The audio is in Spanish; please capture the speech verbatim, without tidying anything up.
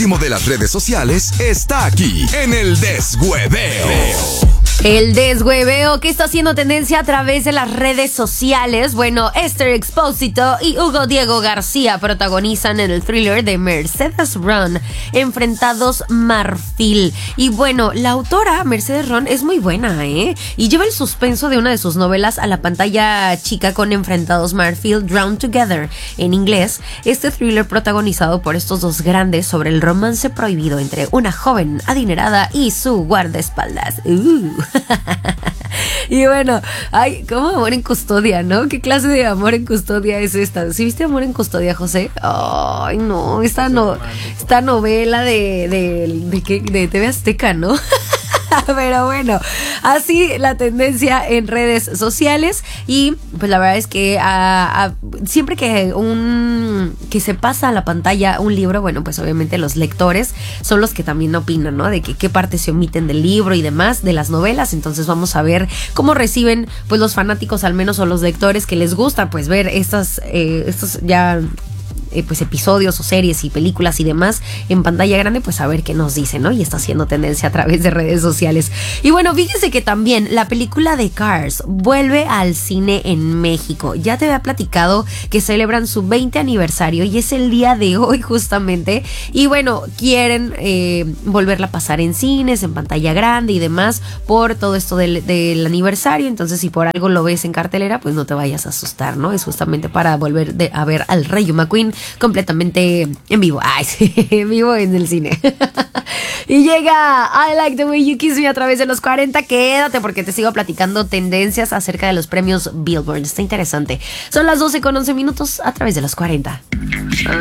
último de las redes sociales está aquí en el Deshueveo. El deshueveo que está haciendo tendencia a través de las redes sociales. Bueno, Esther Expósito y Hugo Diego García protagonizan en el thriller de Mercedes Ron, Enfrentados Marfil. Y bueno, la autora Mercedes Ron es muy buena, ¿eh? Y lleva el suspenso de una de sus novelas a la pantalla chica con Enfrentados Marfil, Drowned Together, en inglés. Este thriller protagonizado por estos dos grandes sobre el romance prohibido entre una joven adinerada y su guardaespaldas. Uh. Y bueno, ay, como Amor en Custodia, ¿no? ¿Qué clase de Amor en Custodia es esta? ¿Sí viste Amor en Custodia, José? Ay, no, esta no, esta novela de, de, de, de, de T V Azteca, ¿no? Pero bueno, así la tendencia en redes sociales. Y pues la verdad es que a, a, siempre que un que se pasa a la pantalla un libro, bueno, pues obviamente los lectores son los que también opinan, ¿no? De que qué partes se omiten del libro y demás, de las novelas. Entonces vamos a ver cómo reciben pues los fanáticos, al menos, o los lectores que les gusta pues ver estas, eh, estos ya... Eh, pues episodios o series y películas y demás en pantalla grande, pues a ver qué nos dicen, ¿no? Y está haciendo tendencia a través de redes sociales. Y bueno, fíjense que también la película de Cars vuelve al cine en México. Ya te había platicado que celebran su veinte aniversario y es el día de hoy justamente. Y bueno, quieren eh, volverla a pasar en cines, en pantalla grande y demás por todo esto del, del aniversario. Entonces, si por algo lo ves en cartelera, pues no te vayas a asustar, ¿no? Es justamente para volver de, a ver al Rayo McQueen completamente en vivo. Ay, sí, en vivo en el cine. Y llega I Like the Way You Kiss Me a través de los cuarenta. Quédate porque te sigo platicando tendencias acerca de los premios Billboard. Está interesante. Son las doce con once minutos a través de los cuarenta.